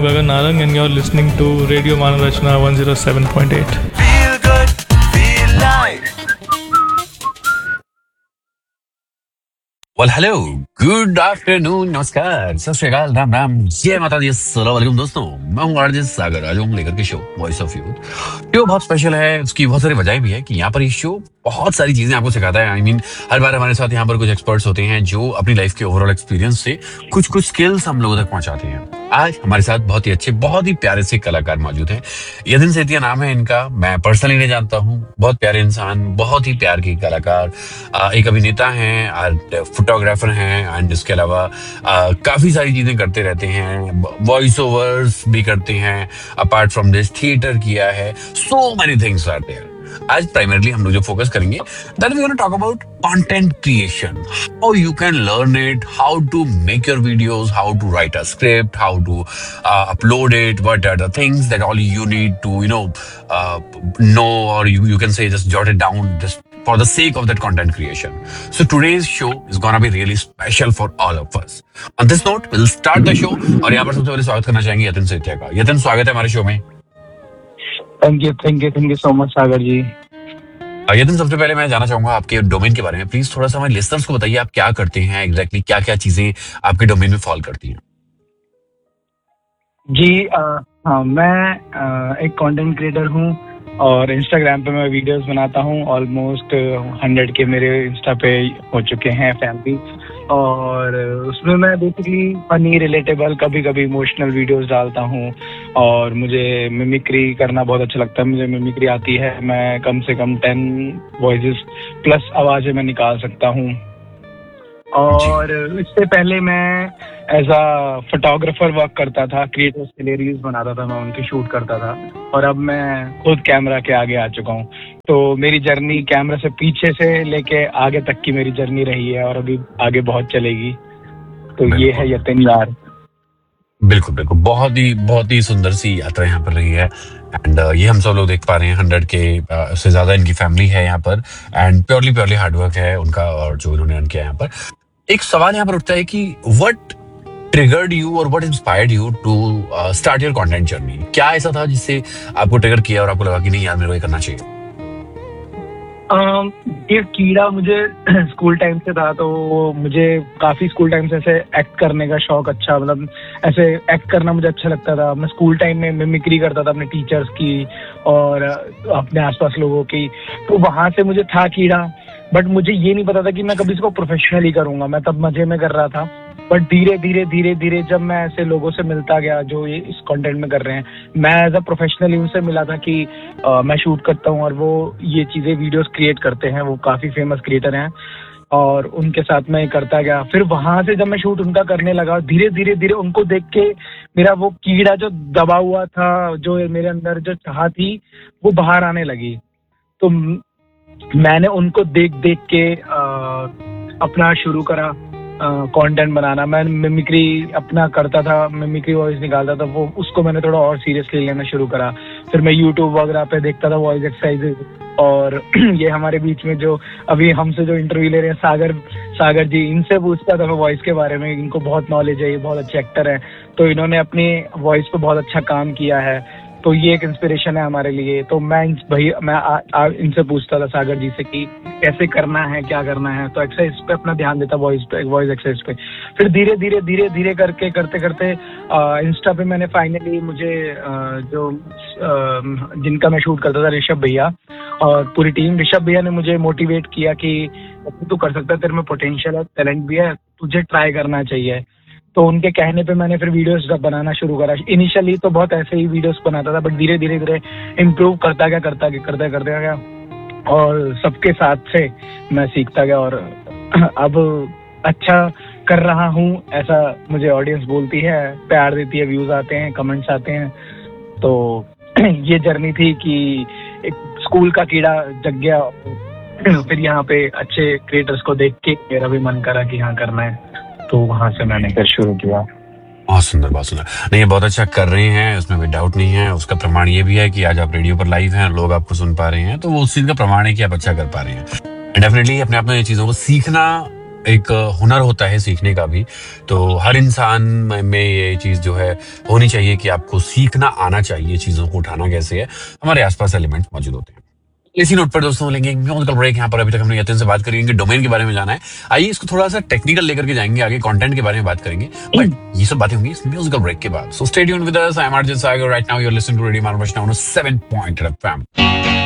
Gagan Narang and you're listening to Radio Manarachna 107.8. Feel good, feel live. Well, hello, good afternoon, नमस्कार, सत श्री अकाल, राम राम, जय माता दी, अस्सलाम वालेकुम दोस्तों। मैं हूँ आरजे सागर, आज हूँ लेकर के show voice of youth. Show बहुत स्पेशल है, उसकी बहुत सारी वजह भी है कि यहाँ पर ये शो बहुत सारी चीजें आपको सिखाता है। आई मीन हर बार हमारे साथ यहाँ पर कुछ एक्सपर्ट्स होते हैं जो अपनी लाइफ के ओवरऑल एक्सपीरियंस से कुछ कुछ स्किल्स हम लोगों तक पहुंचाते हैं। आज हमारे साथ बहुत ही अच्छे, बहुत ही प्यारे से कलाकार मौजूद हैं। यतिन सेतिया नाम है इनका, मैं पर्सनली नहीं जानता हूँ। बहुत प्यारे इंसान, बहुत ही प्यार के कलाकार, एक अभिनेता हैं, फोटोग्राफर हैं, एंड इसके अलावा काफी सारी चीजें करते रहते हैं। वॉइस ओवर्स भी करते हैं, अपार्ट फ्रॉम दिस थिएटर किया है, so many things are there. आज प्राइमरली हम लोग जो फोकस करेंगे, that we gonna talk about content creation, how you can learn it, how to make your videos, how to right a script, how to upload it, what are the things that all you need to know, or you can say just jot it down just for the sake of that content creation. So today's show is gonna be really special for all of us. On this note, we'll start the show. और यहाँ पर सबसे पहले स्वागत करना चाहेंगे यतिन सेतिया का। यतिन, स्वागत है हमारे शो में। थैंक यू सो मच सागर जी। यतिन, सबसे पहले मैं जानना चाहूंगा आपके डोमेन के बारे में। प्लीज थोड़ा सा हमारे लिसनर्स को बताइए, आप क्या करते हैं एग्जैक्टली, क्या क्या चीजें आपके डोमेन में फॉल करती हैं। जी हाँ, मैं एक कंटेंट क्रिएटर हूँ और इंस्टाग्राम पे मैं वीडियोस बनाता हूँ। ऑलमोस्ट 100 के मेरे इंस्टा पे हो चुके हैं फैमिली, और उसमें मैं बेसिकली फनी, रिलेटेबल, कभी कभी इमोशनल वीडियोस डालता हूँ। और मुझे मिमिक्री करना बहुत अच्छा लगता है। मुझे मिमिक्री आती है, मैं कम से कम 10 वॉइसेस प्लस आवाजें मैं निकाल सकता हूँ। और इससे पहले मैं एज अ फोटोग्राफर वर्क करता था, क्रिएटर्स के लिए रील्स बनाता था, मैं उनकी शूट करता था। और अब मैं खुद कैमरा के आगे आ चुका हूँ। तो मेरी जर्नी कैमरा से पीछे से लेके आगे तक की मेरी जर्नी रही है, और अभी आगे बहुत चलेगी। तो ये है यतिन यार। बिल्कुल बिल्कुल, बहुत ही सुंदर सी यात्रा यहाँ पर रही है। एंड ये हम सब लोग देख पा रहे हैं। 100 के से ज्यादा इनकी फैमिली है यहाँ पर, एंड प्योरली हार्डवर्क है उनका, और जो इन्होंने अर्न किया यहाँ पर। एक सवाल यहाँ पर उठता है कि व्हाट ट्रिगर्ड यू और what inspired you to start your content journey. क्या ऐसा था जिससे आपको ट्रिगर किया और आपको लगा कि नहीं यार, मेरे को ये करना चाहिए? ये कीड़ा मुझे स्कूल टाइम से था। तो मुझे काफी स्कूल टाइम से ऐसे एक्ट करने का शौक, अच्छा मतलब ऐसे एक्ट करना मुझे अच्छा लगता था। मैं स्कूल टाइम में मिमिक्री करता था अपने टीचर्स की और अपने आसपास लोगों की। तो वहां से मुझे था कीड़ा, बट मुझे ये नहीं पता था कि मैं कभी इसको प्रोफेशनली करूंगा। मैं तब मजे में कर रहा था। बट धीरे धीरे जब मैं ऐसे लोगों से मिलता गया जो ये इस कंटेंट में कर रहे हैं, मैं एज अ प्रोफेशनली उनसे मिला था कि मैं शूट करता हूँ और वो ये चीजें वीडियोस क्रिएट करते हैं। वो काफी फेमस क्रिएटर हैं और उनके साथ मैं करता गया। फिर वहां से जब मैं शूट उनका करने लगा, धीरे धीरे उनको देख के मेरा वो कीड़ा जो दबा हुआ था, जो मेरे अंदर जो चाह थी, वो बाहर आने लगी। तो मैंने उनको देख के अपना शुरू करा कंटेंट बनाना। मैं मिमिक्री अपना करता था, मिमिक्री वॉइस निकालता था, वो उसको मैंने थोड़ा और सीरियसली लेना शुरू करा। फिर मैं यूट्यूब वगैरह पे देखता था वॉइस एक्सरसाइजेज। और ये हमारे बीच में जो अभी हमसे जो इंटरव्यू ले रहे हैं सागर जी, इनसे पूछता था मैं वॉइस के बारे में। इनको बहुत नॉलेज है, ये बहुत अच्छे एक्टर हैं। तो इन्होंने अपनी वॉइस पे बहुत अच्छा काम किया है। तो ये एक इंस्पिरेशन है हमारे लिए। तो मैं इनसे पूछता था सागर जी से कि कैसे करना है, क्या करना है। तो एक्सरसाइज पे अपना ध्यान देता, वॉइस एक्सरसाइज पे। फिर धीरे करते इंस्टा पे मैंने फाइनली मुझे जिनका मैं शूट करता था, ऋषभ भैया और पूरी टीम, ऋषभ भैया ने मुझे मोटिवेट किया कि तू कर सकता है, तेरे में पोटेंशियल है, टैलेंट भी है, तुझे ट्राई करना चाहिए। तो उनके कहने पे मैंने फिर वीडियोस बनाना शुरू करा। इनिशियली तो बहुत ऐसे ही वीडियोस बनाता था, बट धीरे इम्प्रूव करता गया और सबके साथ से मैं सीखता गया और अब अच्छा कर रहा हूँ, ऐसा मुझे ऑडियंस बोलती है, प्यार देती है, व्यूज आते हैं, कमेंट्स आते हैं। तो ये जर्नी थी कि एक स्कूल का कीड़ा जग गया, फिर यहाँ पे अच्छे क्रिएटर्स को देख के मेरा भी मन करा कि हाँ करना है। तो वहां से मैंने फिर शुरू किया। बहुत सुंदर। नहीं, ये बहुत अच्छा कर रहे हैं, उसमें कोई डाउट नहीं है। उसका प्रमाण ये भी है कि आज आप रेडियो पर लाइव हैं, लोग आपको सुन पा रहे हैं, तो वो उस चीज का प्रमाण है कि आप अच्छा कर पा रहे हैं। डेफिनेटली अपने आप में ये चीजों को सीखना एक हुनर होता है सीखने का भी। तो हर इंसान में ये चीज जो है होनी चाहिए कि आपको सीखना आना चाहिए, चीजों को उठाना कैसे है। हमारे आसपास एलिमेंट मौजूद होते हैं। इसी नोट पर दोस्तों लेंगे एक म्यूजिकल ब्रेक। यहाँ पर अभी तक हमने यतिन से बात करी, इनके डोमेन के बारे में जाना है। आइए इसको थोड़ा सा टेक्निकल लेकर के जाएंगे, आगे कंटेंट के बारे में बात करेंगे, बट ये सब बातें होंगी इस म्यूजिकल ब्रेक के बाद। So stay tuned with us, I am RJ Sagar. Right now you are listening to radio मानवरचना 7.8 FM।